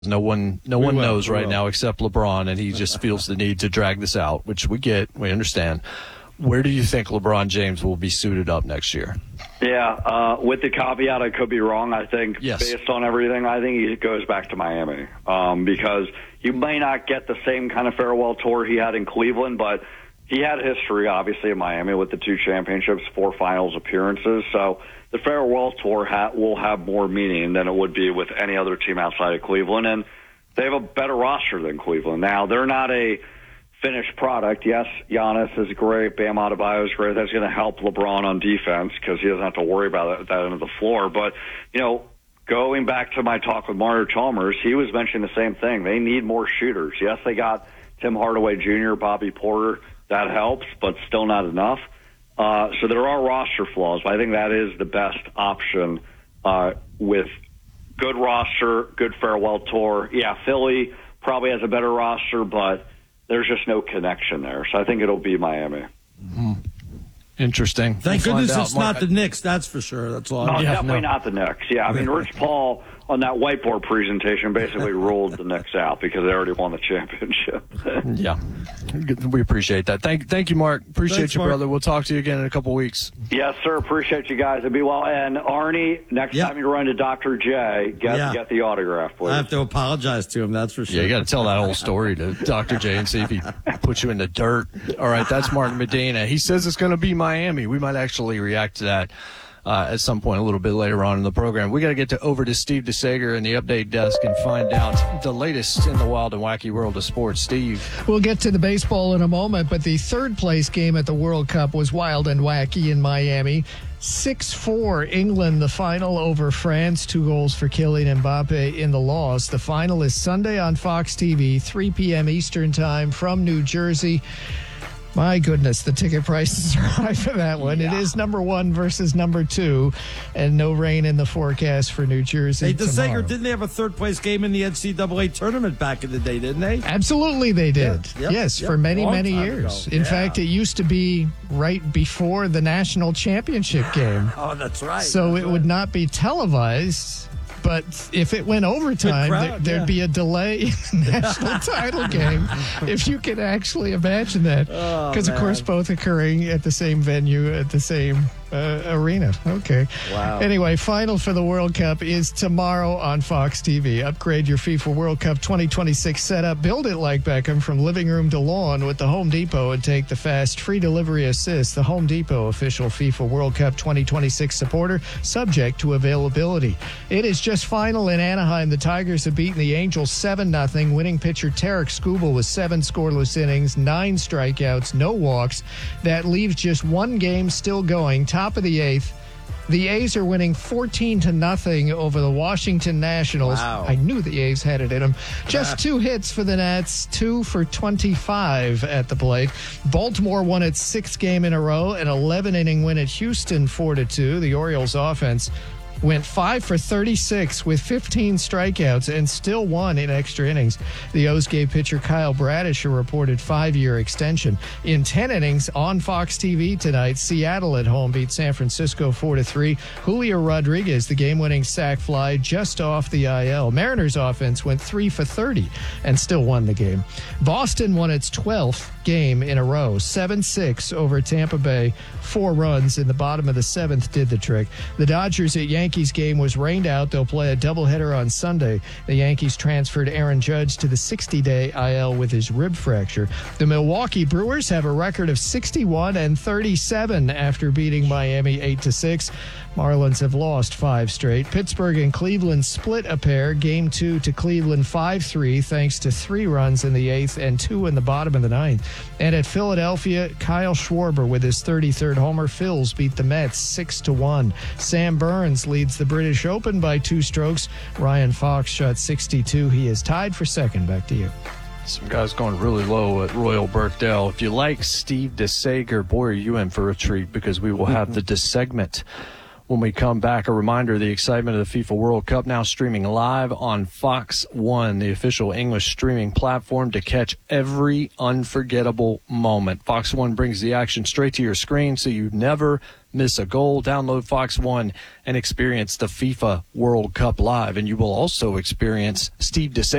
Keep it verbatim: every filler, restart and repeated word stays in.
No one, no We one will, knows we right will. now except LeBron, and he just feels the need to drag this out, which we get, we understand. Where do you think LeBron James will be suited up next year? Yeah, uh, with the caveat, I could be wrong. I think Yes. based on everything, I think he goes back to Miami um, because you may not get the same kind of farewell tour he had in Cleveland, but he had history, obviously, in Miami with the two championships, four finals appearances. So the farewell tour ha- will have more meaning than it would be with any other team outside of Cleveland, and they have a better roster than Cleveland. Now, they're not a finished product. Yes, Giannis is great. Bam Adebayo is great. That's going to help LeBron on defense because he doesn't have to worry about that, that end of the floor. But, you know, going back to my talk with Mario Chalmers, he was mentioning the same thing. They need more shooters. Yes, they got Tim Hardaway Junior, Bobby Porter. That helps, but still not enough. Uh, so there are roster flaws, but I think that is the best option uh, with good roster, good farewell tour. Yeah, Philly probably has a better roster, but there's just no connection there. So I think it'll be Miami. Mm-hmm. Interesting. Thank We'll goodness find it's out. not Mark, the Knicks, that's for sure. That's all. No, I Yeah, definitely no. not the Knicks. Yeah, I mean, Rich Paul on that whiteboard presentation basically ruled the Knicks out because they already won the championship. Yeah, we appreciate that. Thank, thank you, Mark. Appreciate Thanks, you, Mark. brother. We'll talk to you again in a couple weeks. Yes, sir. Appreciate you guys. It'd be well. And Arnie, next Yeah. time you run to Doctor J, get Yeah. get the autograph, please. I have to apologize to him, that's for sure. Yeah, you got to tell that whole story to Doctor J and see if he puts you in the dirt. All right, that's Martin Medina. He says it's going to be Miami. We might actually react to that uh, at some point a little bit later on in the program. We got to get to over to Steve DeSager in the update desk and find out the latest in the wild and wacky world of sports. Steve. We'll get to the baseball in a moment, but the third place game at the World Cup was wild and wacky in Miami. six four England, the final over France. Two goals for Kylian Mbappe in the loss. The final is Sunday on Fox T V, three p.m. Eastern time from New Jersey. My goodness, the ticket prices are high for that one. Yeah. It is number one versus number two, and no rain in the forecast for New Jersey Hey, DeSager, tomorrow. didn't they have a third place game in the N C double A tournament back in the day, didn't they? Absolutely, they did. Yeah, yep, yes, yep. for many, Long many time years. ago. In Yeah. fact, it used to be right before the national championship game. Oh, that's right. So that's it right. would not be televised. But if it went overtime, Good crowd, there, there'd yeah. be a delay in the national title game, if you can actually imagine that. Oh, Because, of course, man. both occurring at the same venue, at the same uh, arena. Okay. Wow. Anyway, final for the World Cup is tomorrow on Fox T V. Upgrade your FIFA World Cup twenty twenty-six setup. Build it like Beckham from living room to lawn with the Home Depot and take the fast free delivery assist. The Home Depot official FIFA World Cup twenty twenty-six supporter, subject to availability. It is just final in Anaheim. The Tigers have beaten the Angels seven nothing. Winning pitcher Tarek Skubal with seven scoreless innings, nine strikeouts, no walks. That leaves just one game still going. Top of the eighth. The A's are winning fourteen to nothing over the Washington Nationals. Wow. I knew the A's had it in them. Just two hits for the Nats, two for twenty-five at the plate. Baltimore won its sixth game in a row, an eleven inning win at Houston, four to two. The Orioles offense went five for thirty-six with fifteen strikeouts and still won in extra innings. The O's gave pitcher Kyle Bradish a reported five-year extension. In ten innings on Fox T V tonight, Seattle at home beat San Francisco four to three. Julio Rodriguez, the game-winning sac fly, just off the I L. Mariners offense went three for thirty and still won the game. Boston won its twelfth game in a row, seven six over Tampa Bay. Four runs in the bottom of the seventh did the trick. The Dodgers at Yankees game was rained out. They'll play a doubleheader on Sunday. The Yankees transferred Aaron Judge to the sixty-day I L with his rib fracture. The Milwaukee Brewers have a record of sixty-one and thirty-seven after beating Miami eight to six. Marlins have lost five straight. Pittsburgh and Cleveland split a pair. Game two to Cleveland five three thanks to three runs in the eighth and two in the bottom of the ninth. And at Philadelphia, Kyle Schwarber with his thirty-third homer. Phils beat the Mets six to one. Sam Burns leads the British Open by two strokes. Ryan Fox shot sixty-two. He is tied for second. Back to you. Some guys going really low at Royal Birkdale. If you like Steve DeSager, boy, are you in for a treat because we will have the DeSegment When we come back, a reminder of the excitement of the FIFA World Cup now streaming live on Fox One, the official English streaming platform, to catch every unforgettable moment. Fox One brings the action straight to your screen so you never miss a goal. Download Fox One and experience the FIFA World Cup live, and you will also experience Steve DeSalle